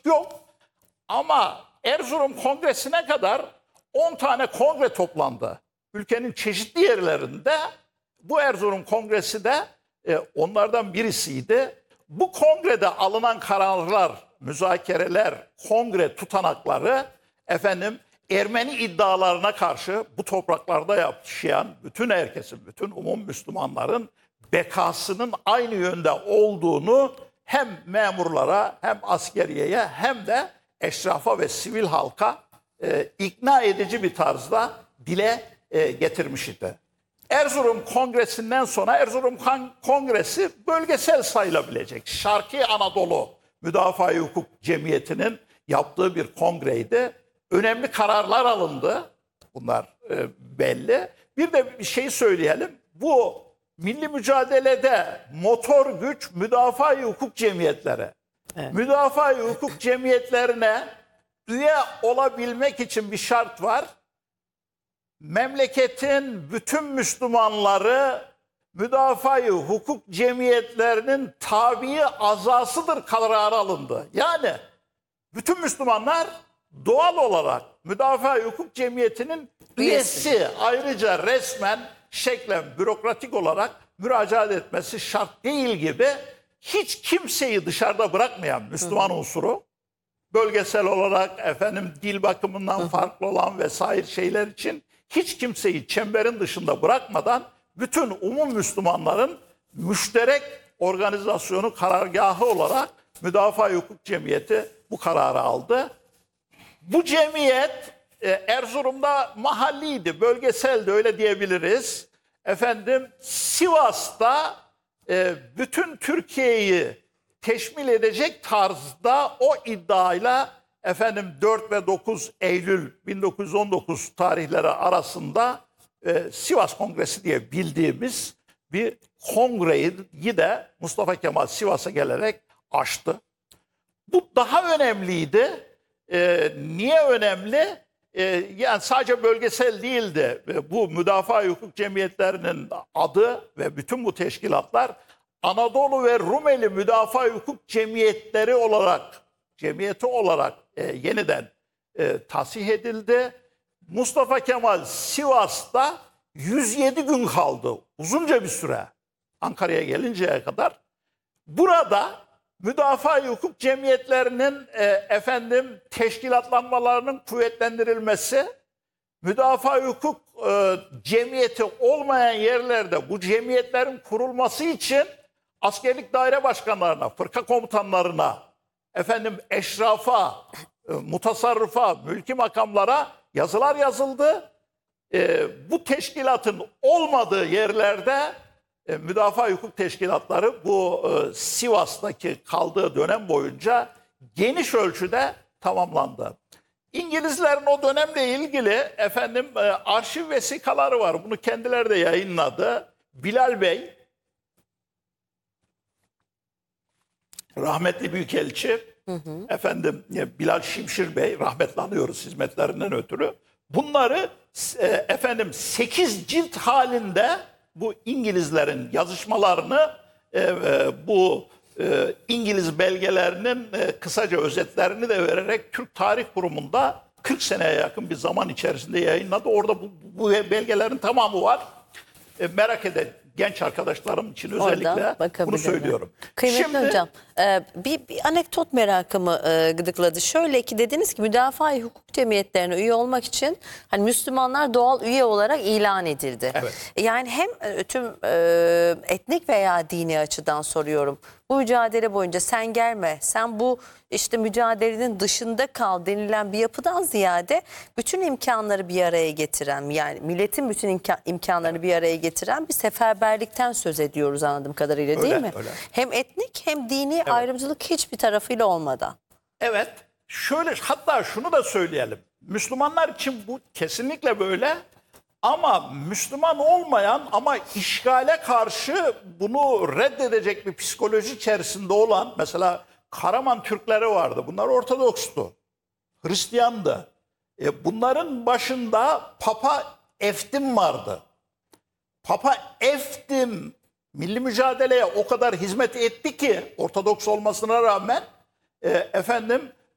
yok. Ama Erzurum Kongresi'ne kadar 10 tane kongre toplandı. Ülkenin çeşitli yerlerinde. Bu Erzurum Kongresi de onlardan birisiydi. Bu kongrede alınan kararlar, müzakereler, kongre tutanakları Ermeni iddialarına karşı bu topraklarda yaşayan bütün herkesin, bütün umum Müslümanların bekasının aynı yönde olduğunu hem memurlara hem askeriyeye hem de eşrafa ve sivil halka ikna edici bir tarzda dile getirmiş idi. Erzurum Kongresi'nden sonra Erzurum Kongresi bölgesel sayılabilecek Şarkı Anadolu Müdafaa-i Hukuk Cemiyeti'nin yaptığı bir kongreydi. Önemli kararlar alındı. Bunlar belli. Bir de bir şey söyleyelim. Bu milli mücadelede motor güç müdafaa-i hukuk cemiyetleri. Evet. Müdafaa-i hukuk cemiyetlerine üye olabilmek için bir şart var. Memleketin bütün Müslümanları müdafaa-i hukuk cemiyetlerinin tabii azasıdır kararı alındı. Yani bütün Müslümanlar doğal olarak müdafaa-i hukuk cemiyetinin üyesi, ayrıca resmen şeklen bürokratik olarak müracaat etmesi şart değil gibi hiç kimseyi dışarıda bırakmayan Müslüman unsuru, bölgesel olarak dil bakımından farklı olan vesaire şeyler için hiç kimseyi çemberin dışında bırakmadan bütün umum Müslümanların müşterek organizasyonu karargahı olarak Müdafaa-i Hukuk Cemiyeti bu kararı aldı. Bu cemiyet Erzurum'da mahalliydi, bölgeseldi, öyle diyebiliriz. Sivas'ta bütün Türkiye'yi teşmil edecek tarzda o iddiayla 4 ve 9 Eylül 1919 tarihleri arasında Sivas Kongresi diye bildiğimiz bir kongreyi de Mustafa Kemal Sivas'a gelerek açtı. Bu daha önemliydi. Niye önemli? Yani sadece bölgesel değildi. Bu müdafaa-i hukuk cemiyetlerinin adı ve bütün bu teşkilatlar Anadolu ve Rumeli Müdafaa-i Hukuk Cemiyetleri olarak, cemiyeti olarak yeniden tasih edildi. Mustafa Kemal Sivas'ta 107 gün kaldı. Uzunca bir süre. Ankara'ya gelinceye kadar. Burada müdafaa-i hukuk cemiyetlerinin teşkilatlanmalarının kuvvetlendirilmesi, müdafaa-i hukuk cemiyeti olmayan yerlerde bu cemiyetlerin kurulması için askerlik daire başkanlarına, fırka komutanlarına, eşrafa, mutasarrıfa, mülki makamlara yazılar yazıldı. Bu teşkilatın olmadığı yerlerde müdafaa hukuk teşkilatları bu Sivas'taki kaldığı dönem boyunca geniş ölçüde tamamlandı. İngilizlerin o dönemle ilgili arşiv vesikaları var. Bunu kendileri de yayınladı. Bilal Bey, rahmetli büyükelçi, Bilal Şimşir Bey, rahmetli anıyoruz hizmetlerinden ötürü. Bunları 8 cilt halinde bu İngilizlerin yazışmalarını bu İngiliz belgelerinin kısaca özetlerini de vererek Türk Tarih Kurumu'nda 40 seneye yakın bir zaman içerisinde yayınladı. Orada bu belgelerin tamamı var. Merak eden genç arkadaşlarım için özellikle bunu söylüyorum. Kıymetli hocam, bir anekdot merakımı gıdıkladı. Şöyle ki dediniz ki müdafaa-i hukuk cemiyetlerine üye olmak için hani Müslümanlar doğal üye olarak ilan edildi. Evet. Yani hem tüm etnik veya dini açıdan soruyorum. Bu mücadele boyunca sen gelme, sen bu işte mücadelenin dışında kal denilen bir yapıdan ziyade bütün imkanları bir araya getiren, yani milletin bütün imkanlarını bir araya getiren bir seferberlikten söz ediyoruz anladığım kadarıyla, değil mi? Öyle. Hem etnik hem dini ayrımcılık hiçbir tarafıyla olmadan. Evet. Şöyle, hatta şunu da söyleyelim. Müslümanlar için bu kesinlikle böyle. Ama Müslüman olmayan ama işgale karşı bunu reddedecek bir psikoloji içerisinde olan, mesela Karaman Türkleri vardı. Bunlar Ortodokstu, Hristiyandı. Bunların başında Papa Eftim vardı. Papa Eftim milli mücadeleye o kadar hizmet etti ki Ortodoks olmasına rağmen